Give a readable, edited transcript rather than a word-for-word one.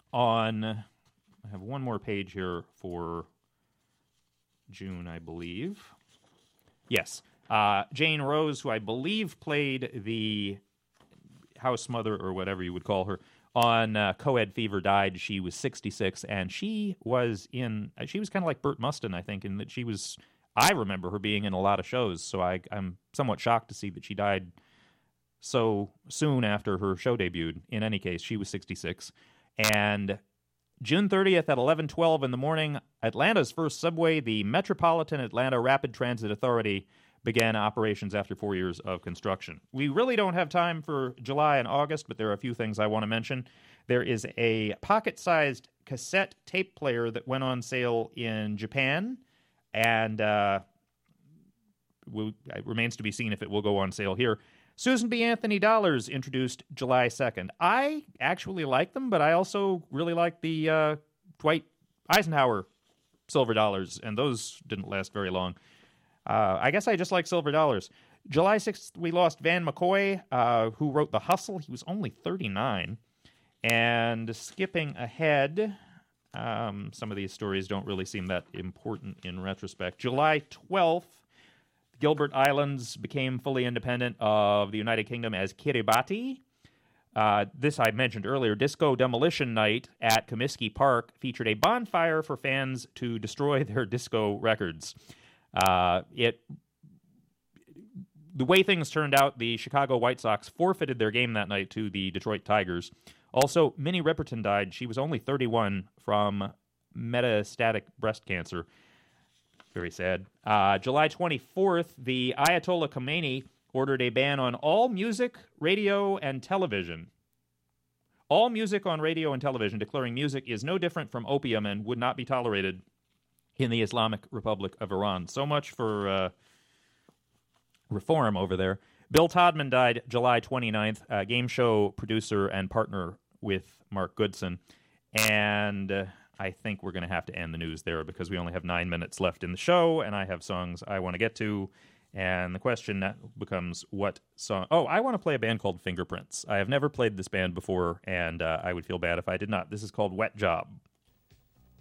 I have one more page here for June, I believe. Yes. Jane Rose, who I believe played the house mother or whatever you would call her on Coed Fever, died. She was 66, and she was kind of like Burt Mustin, I think, in that I remember her being in a lot of shows, so I'm somewhat shocked to see that she died so soon after her show debuted. In any case, she was 66. And June 30th at 11:12 in the morning, Atlanta's first subway, the Metropolitan Atlanta Rapid Transit Authority, began operations after 4 years of construction. We really don't have time for July and August, but there are a few things I want to mention. There is a pocket-sized cassette tape player that went on sale in Japan, and it remains to be seen if it will go on sale here. Susan B. Anthony dollars introduced July 2nd. I actually like them, but I also really like the Dwight Eisenhower silver dollars, and those didn't last very long. I guess I just like silver dollars. July 6th, we lost Van McCoy, who wrote The Hustle. He was only 39. And skipping ahead, some of these stories don't really seem that important in retrospect. July 12th, Gilbert Islands became fully independent of the United Kingdom as Kiribati. This I mentioned earlier. Disco Demolition Night at Comiskey Park featured a bonfire for fans to destroy their disco records. The way things turned out, the Chicago White Sox forfeited their game that night to the Detroit Tigers. Also, Minnie Riperton died. She was only 31 from metastatic breast cancer. Very sad. July 24th, the Ayatollah Khomeini ordered a ban on all music, radio, and television. All music on radio and television, declaring music is no different from opium and would not be tolerated in the Islamic Republic of Iran. So much for reform over there. Bill Todman died July 29th, game show producer and partner with Mark Goodson. And I think we're going to have to end the news there because we only have 9 minutes left in the show, and I have songs I want to get to. And the question becomes, what song? Oh, I want to play a band called Fingerprints. I have never played this band before, and I would feel bad if I did not. This is called Wet Job.